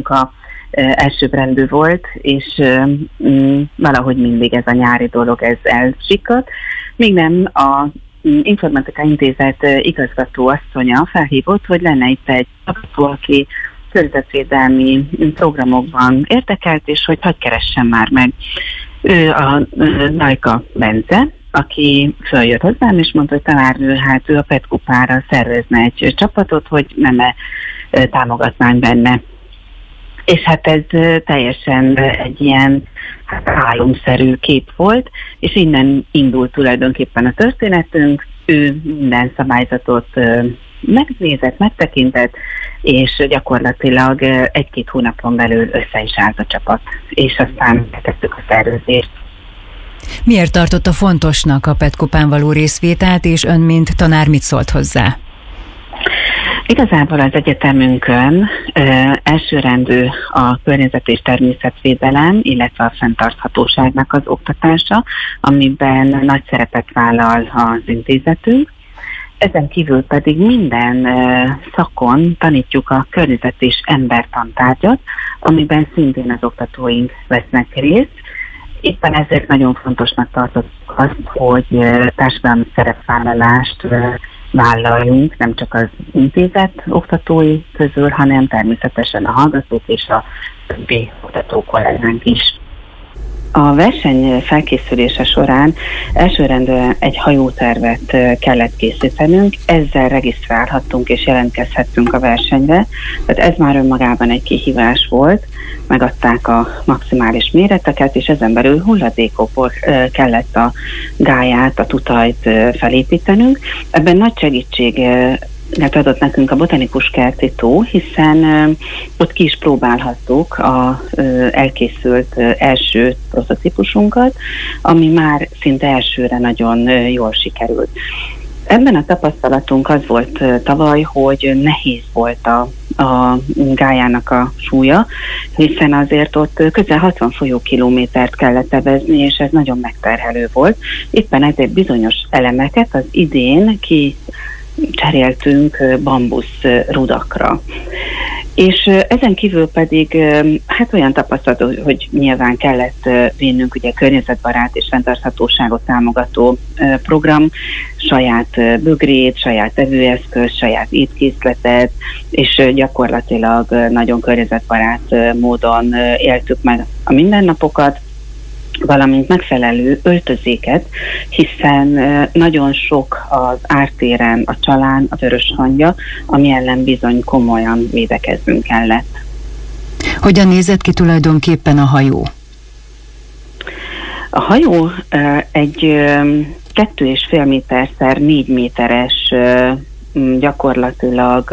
munka elsőbbrendű volt, és valahogy mindig ez a nyári dolog ez elsikadt, míg nem a Informatika Intézet igazgató asszonya felhívott, hogy lenne itt egy csapató, aki környezetvédelmi programokban érdekelt, és hogy hadd keressen már meg. Ő a Najka Bence, aki följött hozzám, és mondta, hogy talán ő a PET kupára szervezne egy csapatot, hogy nem-e támogatnánk benne. És hát ez teljesen egy ilyen álomszerű kép volt, és innen indult tulajdonképpen a történetünk. Ő minden szabályzatot megnézett, megtekintett, és gyakorlatilag 1-2 hónapon belül össze is állt a csapat, és aztán kezdtük a szervezést. Miért tartotta fontosnak a PET kupán való részvételt, és ön, mint tanár, mit szólt hozzá? Igazából az egyetemünkön elsőrendű a környezet- és természetvédelem, illetve a fenntarthatóságnak az oktatása, amiben nagy szerepet vállal az intézetünk. Ezen kívül pedig minden szakon tanítjuk a környezet- és embertantárgyat, amiben szintén az oktatóink vesznek részt. Éppen ezért nagyon fontosnak tartottuk azt, hogy társadalmi szerepvállalást vállaljunk, nem csak az intézet oktatói közül, hanem természetesen a hallgatók és a többi oktató kollégánk is. A verseny felkészülése során elsőrendűen egy hajótervet kellett készítenünk, ezzel regisztrálhattunk és jelentkezhettünk a versenyre, tehát ez már önmagában egy kihívás volt, megadták a maximális méreteket, és ezen belül hulladékokból kellett a gályát, a tutajt felépítenünk. Ebben nagy segítséget adott nekünk a botanikus kerti tó, hiszen ott ki is próbálhattuk az elkészült első prototípusunkat, ami már szinte elsőre nagyon jól sikerült. Ebben a tapasztalatunk az volt tavaly, hogy nehéz volt a gályának a súlya, hiszen azért ott közel 60 folyókilométert kellett evezni, és ez nagyon megterhelő volt. Éppen ezért bizonyos elemeket az idén cseréltünk bambusz rudakra. És ezen kívül pedig hát olyan tapasztalat, hogy nyilván kellett vinnünk ugye környezetbarát és fenntarthatóságot támogató program, saját bögrét, saját evőeszköz, saját étkészletet, és gyakorlatilag nagyon környezetbarát módon éltük meg a mindennapokat, valamint megfelelő öltözéket, hiszen nagyon sok az ártéren a csalán, a vörös hangya, ami ellen bizony komolyan védekeznünk kellett. Hogyan nézett ki tulajdonképpen a hajó? A hajó egy 2,5 méter x 4 méteres gyakorlatilag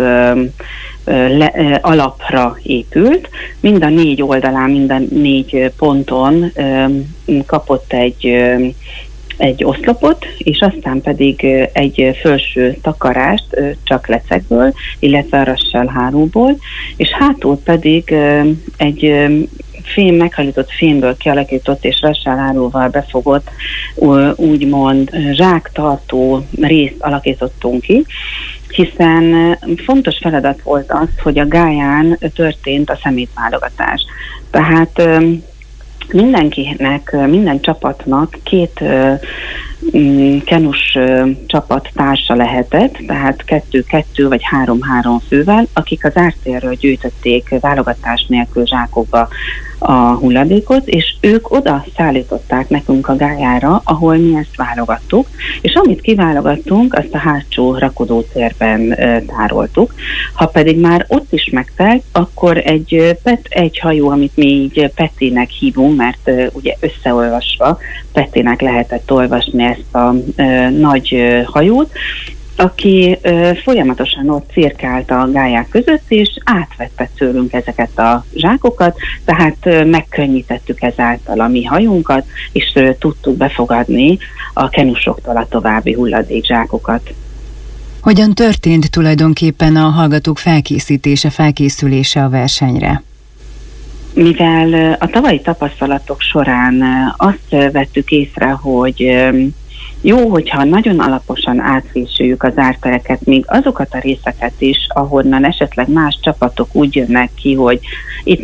alapra épült. Mind a 4 oldalán, mind a 4 ponton kapott egy oszlopot, és aztán pedig egy felső takarást csak lecekből, illetve rasselháróból, és hátul pedig egy meghajított fémből kialakított és rasselháróval befogott úgymond zsáktartó részt alakítottunk ki, hiszen fontos feladat volt az, hogy a gályán történt a szemétválogatás. Tehát mindenkinek, minden csapatnak 2 kenus csapat társa lehetett, tehát 2-2 vagy 3-3 fővel, akik az ártérről gyűjtötték válogatás nélkül zsákokba a hulladékot, és ők oda szállították nekünk a gályára, ahol mi ezt válogattuk, és amit kiválogattunk, azt a hátsó rakodótérben tároltuk. Ha pedig már ott is megtelt, akkor egy hajó, amit mi így Petinek hívunk, mert ugye összeolvasva Petinek lehetett olvasni ezt a nagy hajót, aki folyamatosan ott cirkált a gályák között, és átvette tőlünk ezeket a zsákokat, tehát megkönnyítettük ezáltal a mi hajónkat, és tudtuk befogadni a kenusoktól a további hulladékzsákokat. Hogyan történt tulajdonképpen a hallgatók felkészülése a versenyre? Mivel a tavalyi tapasztalatok során azt vettük észre, hogy jó, hogyha nagyon alaposan átvésüljük az ártereket, még azokat a részeket is, ahonnan esetleg más csapatok úgy jönnek ki, hogy itt